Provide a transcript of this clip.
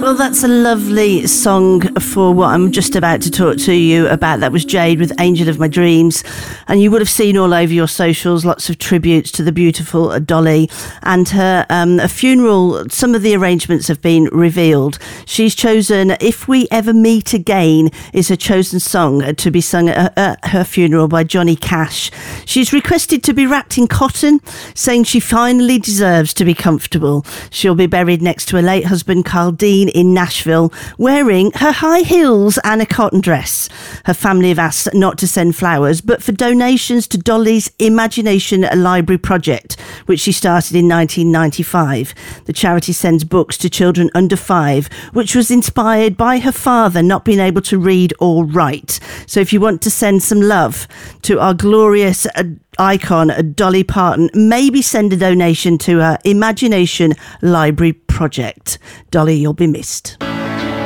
Well, that's a lovely song for what I'm just about to talk to you about. That was Jade with Angel of My Dreams. And you would have seen all over your socials lots of tributes to the beautiful Dolly and her a funeral. Some of the arrangements have been revealed. She's chosen If We Ever Meet Again is her chosen song to be sung at her funeral by Johnny Cash. She's requested to be wrapped in cotton, saying she finally deserves to be comfortable. She'll be buried next to her late husband Carl Dean in Nashville, wearing her high heels and a cotton dress. Her family have asked not to send flowers, but for donations to Dolly's Imagination Library project, which she started in 1995. The charity sends books to children under 5, which was inspired by her father not being able to read or write. So if you want to send some love to our glorious icon, Dolly Parton, maybe send a donation to her Imagination Library project. Dolly, you'll be missed.